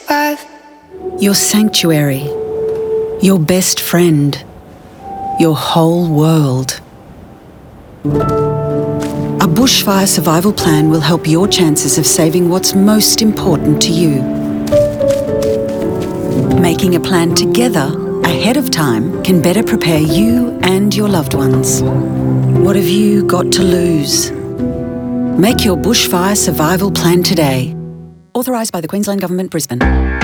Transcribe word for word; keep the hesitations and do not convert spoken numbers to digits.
survive. Your sanctuary, your best friend, your whole world. A bushfire survival plan will help your chances of saving what's most important to you. Making a plan together ahead of time can better prepare you and your loved ones. What have you got to lose? Make your bushfire survival plan today. Authorised by the Queensland Government, Brisbane.